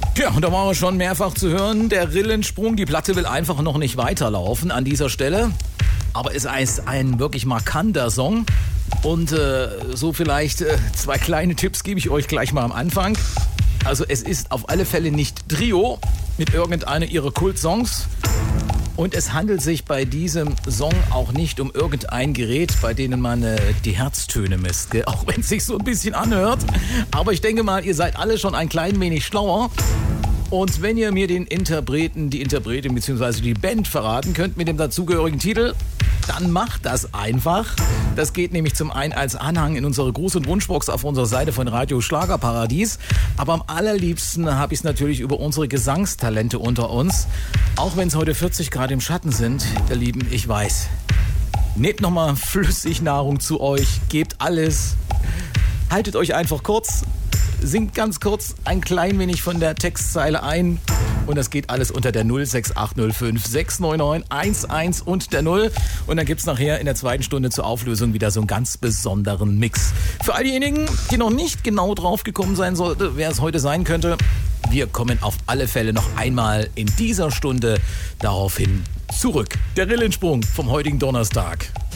Ja, und da war er schon mehrfach zu hören. Der Rillensprung, die Platte will einfach noch nicht weiterlaufen an dieser Stelle. Aber es ist ein wirklich markanter Song. Und so vielleicht 2 kleine Tipps gebe ich euch gleich mal am Anfang. Also es ist auf alle Fälle nicht Trio mit irgendeiner ihrer Kultsongs. Und es handelt sich bei diesem Song auch nicht um irgendein Gerät, bei denen man die Herztöne misst, gell? Auch wenn es sich so ein bisschen anhört. Aber ich denke mal, ihr seid alle schon ein klein wenig schlauer. Und wenn ihr mir den Interpreten, die Interpretin bzw. die Band verraten könnt mit dem dazugehörigen Titel, dann macht das einfach. Das geht nämlich zum einen als Anhang in unsere Gruß- und Wunschbox auf unserer Seite von Radio Schlagerparadies. Aber am allerliebsten habe ich es natürlich über unsere Gesangstalente unter uns. Auch wenn es heute 40 Grad im Schatten sind, ihr Lieben, ich weiß. Nehmt nochmal Flüssignahrung zu euch, gebt alles. Haltet euch einfach kurz. Singt ganz kurz ein klein wenig von der Textzeile ein und das geht alles unter der 06805 699 11 und der 0 und dann gibt's nachher in der zweiten Stunde zur Auflösung wieder so einen ganz besonderen Mix. Für all diejenigen, die noch nicht genau drauf gekommen sein sollte, wer es heute sein könnte, wir kommen auf alle Fälle noch einmal in dieser Stunde daraufhin zurück. Der Rillensprung vom heutigen Donnerstag.